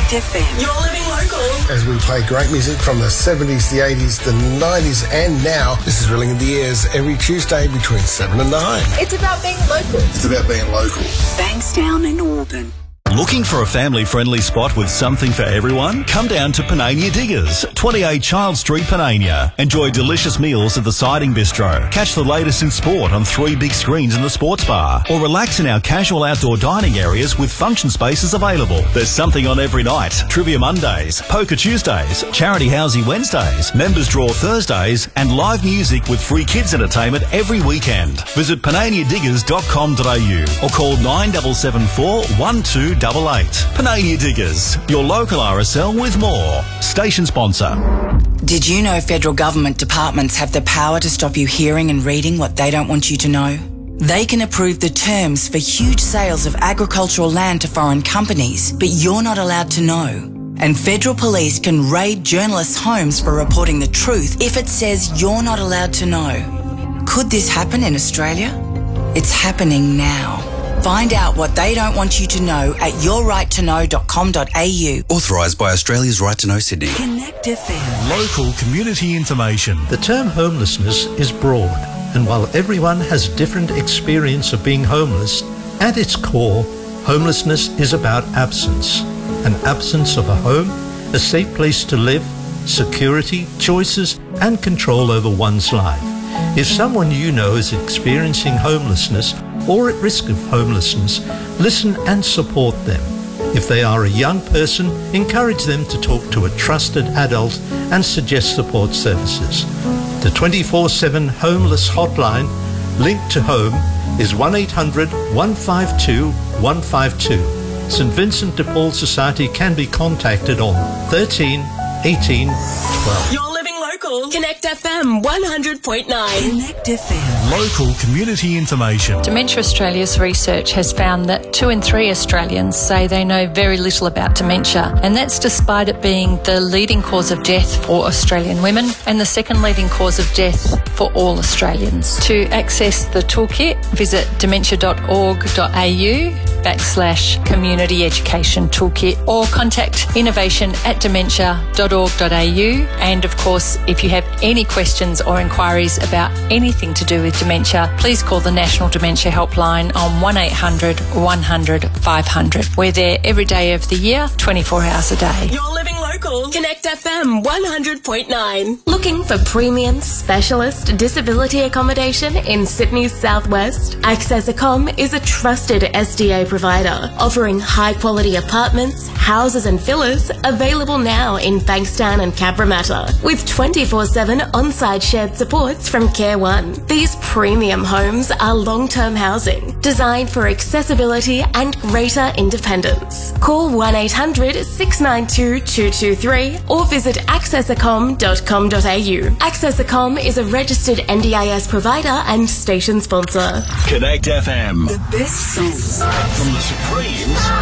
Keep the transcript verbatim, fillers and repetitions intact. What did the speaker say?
Connect F M. You're living local. As we play great music from the seventies, the eighties, the nineties and now, this is Rilling in the Ears every Tuesday between seven and nine. It's about being local. It's about being local. Bankstown and Auburn. Looking for a family-friendly spot with something for everyone? Come down to Panania Diggers, twenty-eight Child Street, Panania. Enjoy delicious meals at the Siding Bistro. Catch the latest in sport on three big screens in the sports bar. Or relax in our casual outdoor dining areas with function spaces available. There's something on every night. Trivia Mondays, Poker Tuesdays, Charity Housey Wednesdays, Members Draw Thursdays, and live music with free kids entertainment every weekend. Visit panania diggers dot com dot a u or call nine seven seven four, one two eight eight. Panania Diggers, your local R S L with more. Station sponsor. Did you know federal government departments have the power to stop you hearing and reading what they don't want you to know? They can approve the terms for huge sales of agricultural land to foreign companies, but you're not allowed to know. And federal police can raid journalists' homes for reporting the truth if it says you're not allowed to know. Could this happen in Australia? It's happening now. Find out what they don't want you to know at your right to know dot com dot a u. Authorised by Australia's Right to Know Sydney. Connect F M. Local community information. The term homelessness is broad, and while everyone has a different experience of being homeless, at its core, homelessness is about absence. An absence of a home, a safe place to live, security, choices, and control over one's life. If someone you know is experiencing homelessness or at risk of homelessness, listen and support them. If they are a young person, encourage them to talk to a trusted adult and suggest support services. The twenty-four seven Homeless Hotline, linked to home, is one eight hundred, one five two, one five two. St Vincent de Paul Society can be contacted on thirteen eighteen twelve. You're living local. Connect F M one hundred point nine. Connect F M. Local community information. Dementia Australia's research has found that two in three Australians say they know very little about dementia, and that's despite it being the leading cause of death for Australian women and the second leading cause of death for all Australians. To access the toolkit, visit dementia dot org dot a u backslash community education toolkit or contact innovation at dementia dot org dot a u. And of course, if you have any questions or inquiries about anything to do with dementia, please call the National Dementia Helpline on one eight hundred, one hundred, five hundred. We're there every day of the year, twenty-four hours a day. You're living local. Connect F M one hundred point nine. Looking for premium specialist disability accommodation in Sydney's southwest? Access Accom is a trusted S D A provider, offering high-quality apartments, houses and villas available now in Bankstown and Cabramatta, with twenty-four seven on-site shared supports from Care One. These premium homes are long-term housing, designed for accessibility and greater independence. Call one eight hundred, six nine two, two two three or visit access accom dot com dot a u. Access Accom is a registered N D I S provider and station sponsor. Connect F M. The best songs from the Supremes.